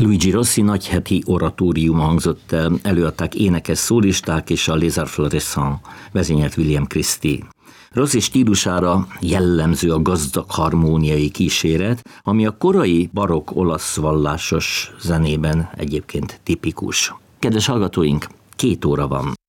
Luigi Rossi nagyheti oratóriuma hangzott el, előadták énekes szólisták és a Les Arts Florissants vezényelt William Christie. Rossi stílusára jellemző a gazdag harmóniai kíséret, ami a korai barokk olasz vallásos zenében egyébként tipikus. Kedves hallgatóink, 2 óra van.